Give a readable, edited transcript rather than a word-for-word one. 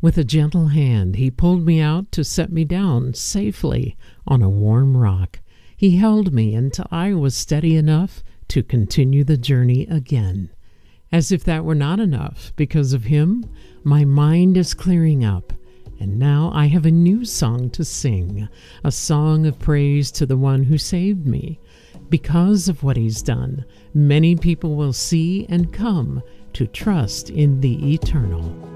With a gentle hand, he pulled me out to set me down safely on a warm rock. He held me until I was steady enough to continue the journey again. As if that were not enough, because of him, my mind is clearing up, and now I have a new song to sing, a song of praise to the one who saved me. Because of what he's done, many people will see and come to trust in the eternal.